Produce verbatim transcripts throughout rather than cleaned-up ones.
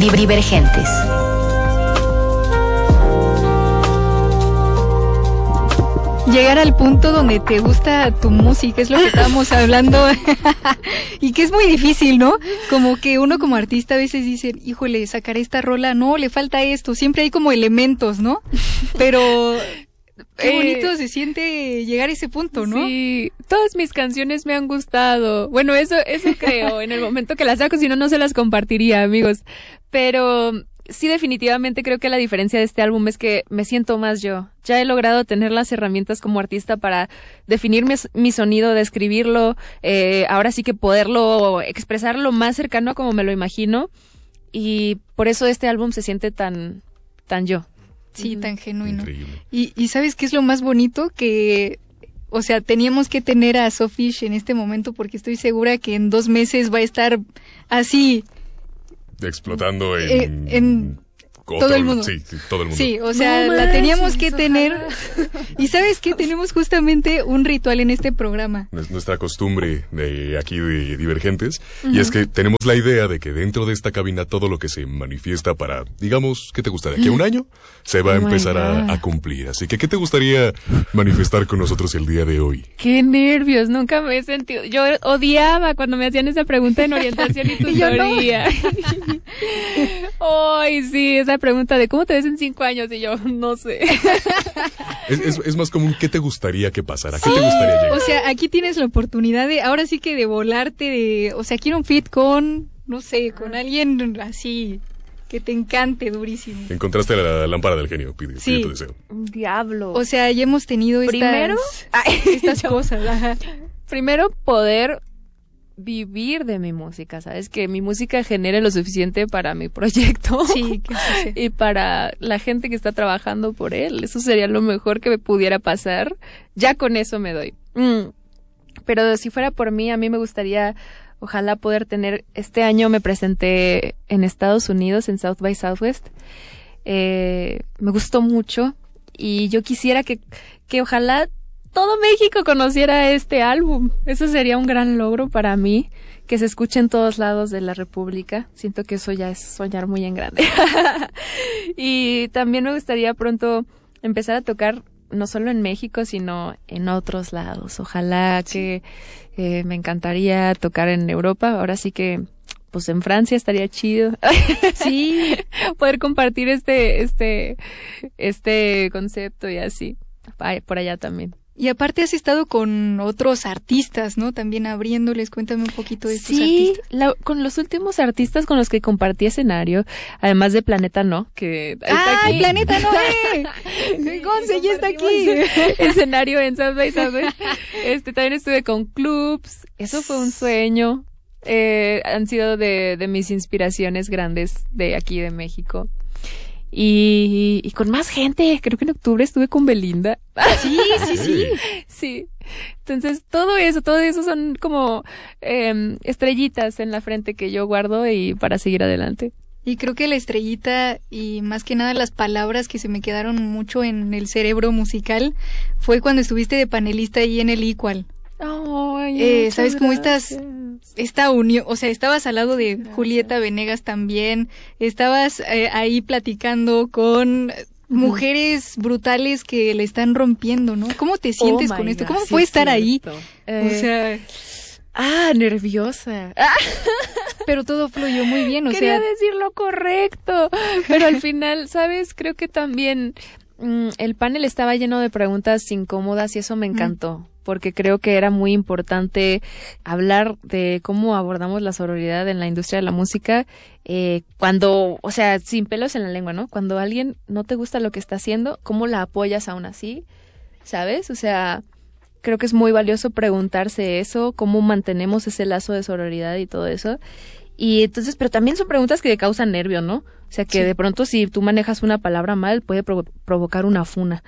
Divergentes. Llegar al punto donde te gusta tu música, es lo que estábamos hablando, y que es muy difícil, ¿no? Como que uno como artista a veces dice, híjole, sacaré esta rola, no, le falta esto, siempre hay como elementos, ¿no? Pero qué bonito eh, se siente llegar a ese punto, ¿no? Sí, todas mis canciones me han gustado. Bueno, eso, eso creo, en el momento que las saco, si no, no se las compartiría, amigos. Pero sí, definitivamente creo que la diferencia de este álbum es que me siento más yo. Ya he logrado tener las herramientas como artista para definir mi, mi sonido, describirlo, eh, ahora sí que poderlo expresar lo más cercano a como me lo imagino. Y por eso este álbum se siente tan, tan yo. Sí, tan genuino. Y, y ¿sabes qué es lo más bonito? Que, o sea, teníamos que tener a Sofish en este momento porque estoy segura que en dos meses va a estar así explotando en, eh, en otro, todo el mundo. Sí, sí, todo el mundo. Sí, o sea, no la manches, teníamos que ojalá. tener. Y ¿sabes qué? Tenemos justamente un ritual en este programa. Es nuestra costumbre de aquí de Divergentes, uh-huh. Y es que tenemos la idea de que dentro de esta cabina todo lo que se manifiesta para, digamos, ¿qué te gusta? De aquí a un año se va a oh empezar a, a cumplir. Así que, ¿qué te gustaría manifestar con nosotros el día de hoy? ¡Qué nervios! Nunca me he sentido... Yo odiaba cuando me hacían esa pregunta en orientación y tutoría. ¡Ay, no. Sí! Esa pregunta de ¿cómo te ves en cinco años? Y yo, no sé. Es, es, es más común, ¿qué te gustaría que pasara? ¿Qué sí. te gustaría llegar? O sea, aquí tienes la oportunidad de, ahora sí que de volarte, de, o sea, quiero un feat con, no sé, con alguien así, que te encante durísimo. Encontraste la lámpara del genio, pide, sí. pide tu deseo. Diablo. O sea, ya hemos tenido estas, Primero, estas cosas. Ajá. Primero, poder vivir de mi música, ¿sabes? Que mi música genere lo suficiente para mi proyecto. Sí, que sí, sí. Y para la gente que está trabajando por él. Eso sería lo mejor que me pudiera pasar. Ya con eso me doy. Mm. Pero si fuera por mí, a mí me gustaría, ojalá poder tener... Este año me presenté en Estados Unidos, en South by Southwest. Eh, me gustó mucho. Y yo quisiera que, que ojalá todo México conociera este álbum. Eso sería un gran logro para mí, que se escuche en todos lados de la República. Siento que eso ya es soñar muy en grande. Y también me gustaría pronto empezar a tocar no solo en México, sino en otros lados. Ojalá que eh, me encantaría tocar en Europa. Ahora sí que pues en Francia estaría chido. Sí, poder compartir este este este concepto y así. Por allá también. Y aparte has estado con otros artistas, ¿no? También abriéndoles, cuéntame un poquito de estos sí, artistas. Sí, con los últimos artistas con los que compartí escenario, además de Planeta No, que está ¡Ah, aquí. Planeta No! ¡Eh! ¡Gonce ya está aquí! Escenario en South by Southwest. Este, también estuve con clubs, eso fue un sueño. Eh, han sido de, de mis inspiraciones grandes de aquí de México. Y, y con más gente, creo que en octubre estuve con Belinda. Sí, sí, sí. Sí. Entonces, todo eso, todo eso son como eh, estrellitas en la frente que yo guardo y para seguir adelante. Y creo que la estrellita y más que nada las palabras que se me quedaron mucho en el cerebro musical fue cuando estuviste de panelista ahí en el Equal. Oh, eh, ¿sabes cómo estás? Esta unión, o sea, estabas al lado de gracias. Julieta Venegas también, estabas eh, ahí platicando con mujeres brutales que le están rompiendo, ¿no? ¿Cómo te sientes oh con esto? God, ¿Cómo sí fue estar ahí? Eh, o sea... Ah, nerviosa. Pero todo fluyó muy bien, o Quería sea... Quería decir lo correcto, pero al final, ¿sabes? Creo que también mmm, el panel estaba lleno de preguntas incómodas y eso me encantó. Mm. Porque creo que era muy importante hablar de cómo abordamos la sororidad en la industria de la música, eh, cuando, o sea, sin pelos en la lengua, ¿no? Cuando alguien no te gusta lo que está haciendo, ¿cómo la apoyas aún así? ¿Sabes? O sea, creo que es muy valioso preguntarse eso, cómo mantenemos ese lazo de sororidad y todo eso. Y entonces, pero también son preguntas que causan nervio, ¿no? O sea, que sí. De pronto si tú manejas una palabra mal, puede provo- provocar una funa.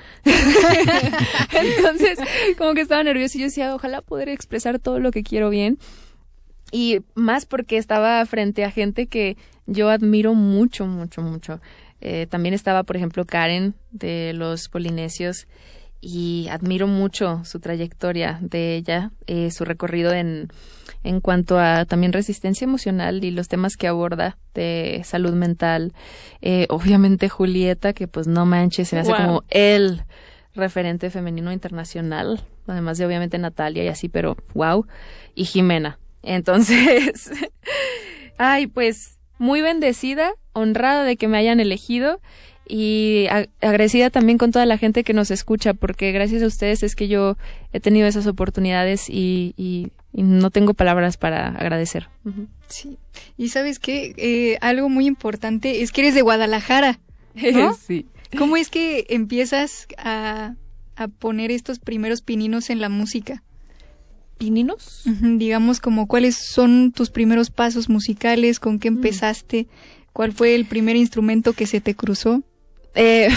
Entonces, como que estaba nerviosa y yo decía, ojalá poder expresar todo lo que quiero bien. Y más porque estaba frente a gente que yo admiro mucho, mucho, mucho. Eh, también estaba, por ejemplo, Karen de los Polinesios. y admiro mucho su trayectoria de ella, eh, su recorrido en, en cuanto a también resistencia emocional y los temas que aborda de salud mental. Eh, obviamente Julieta, que pues no manches, se me hace Wow. como el referente femenino internacional, además de obviamente Natalia y así, pero wow, y Jimena. Entonces, ay, pues muy bendecida, honrada de que me hayan elegido y a- agradecida también con toda la gente que nos escucha, porque gracias a ustedes es que yo he tenido esas oportunidades y, y, y no tengo palabras para agradecer. Ujú. Sí. Y sabes qué, eh, algo muy importante es que eres de Guadalajara, ¿no? Sí. ¿Cómo es que empiezas a, a poner estos primeros pininos en la música? ¿Pininos? Ujú, digamos, como cuáles son tus primeros pasos musicales, con qué empezaste, cuál fue el primer instrumento que se te cruzó. Eh,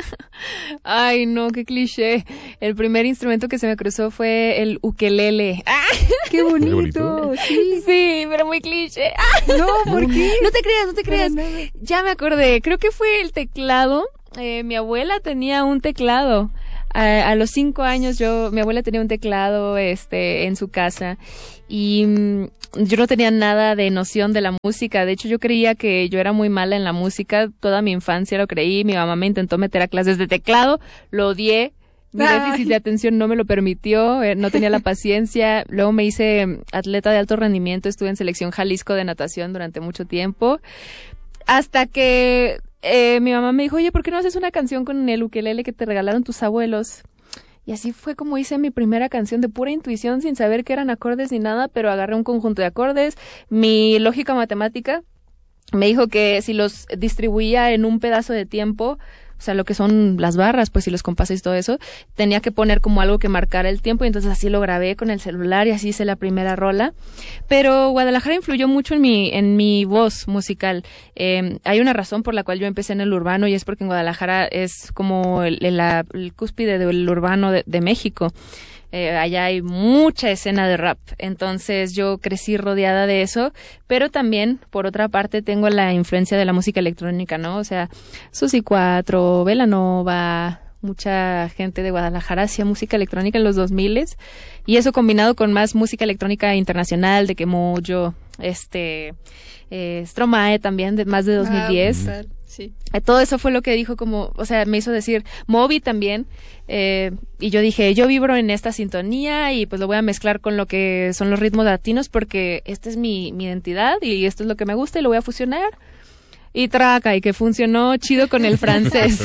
ay, no, qué cliché. El primer instrumento que se me cruzó fue el ukelele. ¡Ah! ¡Qué bonito! bonito. Sí. Sí, pero muy cliché. ¡Ah! No, ¿por qué? No te creas, no te creas. Para nada. Ya me acordé, creo que fue el teclado. Eh, mi abuela tenía un teclado. A, a los cinco años yo, mi abuela tenía un teclado, este, en su casa y mm, yo no tenía nada de noción de la música. De hecho, yo creía que yo era muy mala en la música. Toda mi infancia lo creí. Mi mamá me intentó meter a clases de teclado, lo odié. Mi Ay. déficit de atención no me lo permitió, eh, no tenía la paciencia. Luego me hice mm, atleta de alto rendimiento, estuve en selección Jalisco de natación durante mucho tiempo. Hasta que eh, mi mamá me dijo, oye, ¿por qué no haces una canción con el ukelele que te regalaron tus abuelos? Y así fue como hice mi primera canción de pura intuición, sin saber que eran acordes ni nada, pero agarré un conjunto de acordes. Mi lógica matemática me dijo que si los distribuía en un pedazo de tiempo, o sea, lo que son las barras, pues, y los compases y todo eso, tenía que poner como algo que marcara el tiempo, y entonces así lo grabé con el celular y así hice la primera rola. Pero Guadalajara influyó mucho en mi, en mi voz musical. Eh, hay una razón por la cual yo empecé en el urbano, y es porque en Guadalajara es como el, el, la- el cúspide del urbano de, de México. Eh, allá hay mucha escena de rap, entonces yo crecí rodeada de eso, pero también, por otra parte, tengo la influencia de la música electrónica, ¿no? O sea, Susi cuatro, Belanova, mucha gente de Guadalajara hacía música electrónica en los dos miles, y eso combinado con más música electrónica internacional, de que Mojo, este, eh, Stromae también, de más de dos mil diez. Ah, brutal, sí. Eh, Todo eso fue lo que dijo, como, o sea, me hizo decir, Moby también, eh, y yo dije, yo vibro en esta sintonía y pues lo voy a mezclar con lo que son los ritmos latinos, porque esta es mi, mi identidad y esto es lo que me gusta y lo voy a fusionar. Y traca, y que funcionó chido con el francés.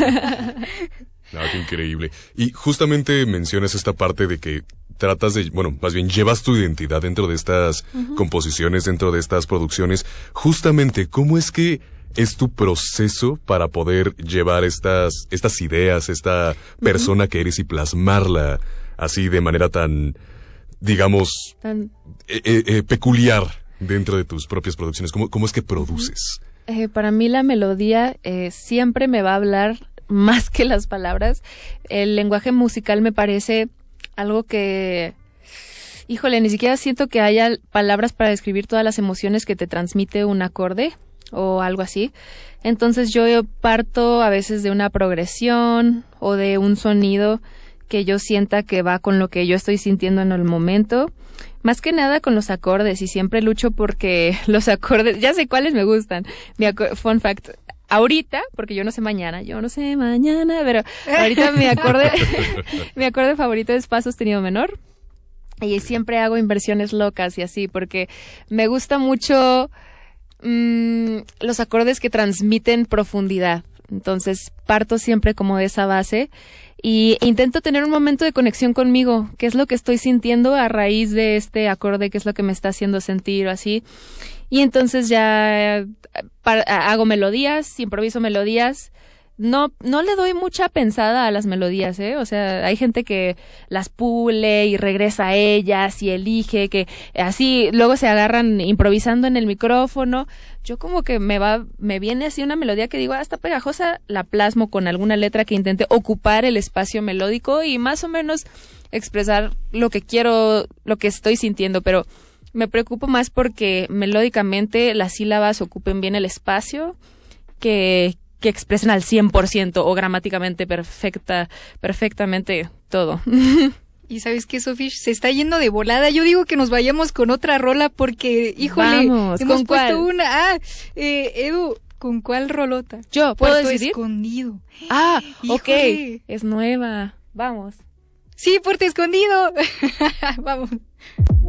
Ah, qué increíble. Y justamente mencionas esta parte de que tratas de, bueno, más bien llevas tu identidad dentro de estas composiciones, dentro de estas producciones. Justamente, ¿cómo es que es tu proceso para poder llevar estas, estas ideas, esta persona que eres y plasmarla así de manera tan, digamos, Tan- eh, eh, eh, peculiar dentro de tus propias producciones? ¿Cómo, cómo es que produces? Eh, para mí la melodía eh, siempre me va a hablar más que las palabras. El lenguaje musical me parece algo que, híjole, ni siquiera siento que haya palabras para describir todas las emociones que te transmite un acorde o algo así. Entonces yo parto a veces de una progresión o de un sonido que yo sienta que va con lo que yo estoy sintiendo en el momento. Más que nada con los acordes, y siempre lucho porque los acordes, ya sé cuáles me gustan. Mi aco- fun fact, ahorita, porque yo no sé mañana, yo no sé mañana, pero ahorita mi acorde, mi acorde favorito es fa sostenido menor. Y siempre hago inversiones locas y así, porque me gusta mucho mm, los acordes que transmiten profundidad. Entonces parto siempre como de esa base y intento tener un momento de conexión conmigo, qué es lo que estoy sintiendo a raíz de este acorde, qué es lo que me está haciendo sentir o así. Y entonces ya eh, pa- hago melodías, improviso melodías. No, no le doy mucha pensada a las melodías, ¿eh? O sea, hay gente que las pule y regresa a ellas y elige, que así, luego se agarran improvisando en el micrófono. Yo como que me va, me viene así una melodía que digo, ah, está pegajosa, la plasmo con alguna letra que intente ocupar el espacio melódico y más o menos expresar lo que quiero, lo que estoy sintiendo, pero me preocupo más porque melódicamente las sílabas ocupen bien el espacio, que que expresen al cien por ciento o gramáticamente perfecta, perfectamente todo. Y ¿sabes qué, Sofish? Se está yendo de volada. Yo digo que nos vayamos con otra rola porque, híjole, Vamos, hemos ¿con puesto cuál? una. Ah, eh, Edu, ¿con cuál rolota? Yo, ¿puedo Puerto decidir? Escondido. Ah, Híjole. ok, es nueva. Vamos. Sí, Puerto Escondido. Vamos.